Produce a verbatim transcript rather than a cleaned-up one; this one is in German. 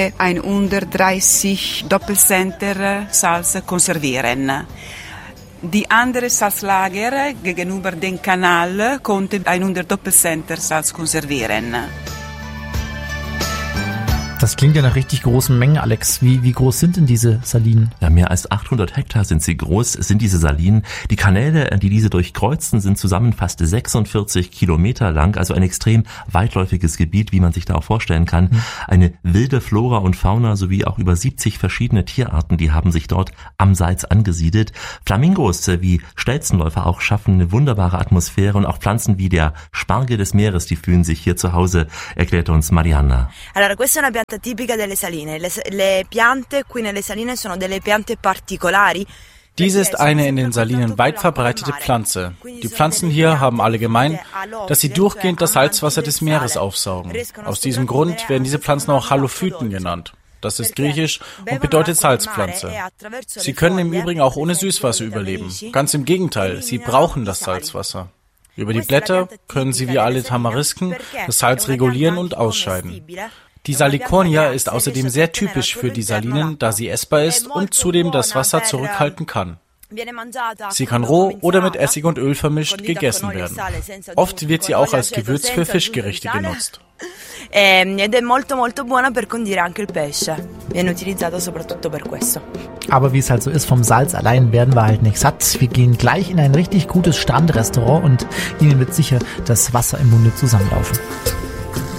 hundertdreißig Doppelcenter Salz konservieren. Die andere Salzlager gegenüber dem Kanal konnte hundert Doppelcenter Salz konservieren. Das klingt ja nach richtig großen Mengen, Alex. Wie, wie groß sind denn diese Salinen? Ja, mehr als achthundert Hektar sind sie groß, sind diese Salinen. Die Kanäle, die diese durchkreuzen, sind zusammen fast sechsundvierzig Kilometer lang, also ein extrem weitläufiges Gebiet, wie man sich da auch vorstellen kann. Mhm. Eine wilde Flora und Fauna sowie auch über siebzig verschiedene Tierarten, die haben sich dort am Salz angesiedelt. Flamingos wie Stelzenläufer auch schaffen eine wunderbare Atmosphäre und auch Pflanzen wie der Spargel des Meeres, die fühlen sich hier zu Hause, erklärt uns Marianna. Allora, questa è una pianta tipica delle saline. Le, le piante qui nelle saline sono delle piante particolari. Diese ist eine in den Salinen weit verbreitete Pflanze. Die Pflanzen hier haben alle gemein, dass sie durchgehend das Salzwasser des Meeres aufsaugen. Aus diesem Grund werden diese Pflanzen auch Halophyten genannt. Das ist griechisch und bedeutet Salzpflanze. Sie können im Übrigen auch ohne Süßwasser überleben. Ganz im Gegenteil, sie brauchen das Salzwasser. Über die Blätter können sie wie alle Tamarisken das Salz regulieren und ausscheiden. Die Salicornia ist außerdem sehr typisch für die Salinen, da sie essbar ist und zudem das Wasser zurückhalten kann. Sie kann roh oder mit Essig und Öl vermischt gegessen werden. Oft wird sie auch als Gewürz für Fischgerichte genutzt. Ed è molto molto buona per condire anche il pesce. Viene utilizzato soprattutto per questo. Aber wie es halt so ist, vom Salz allein werden wir halt nicht satt. Wir gehen gleich in ein richtig gutes Strandrestaurant und Ihnen wird sicher das Wasser im Munde zusammenlaufen.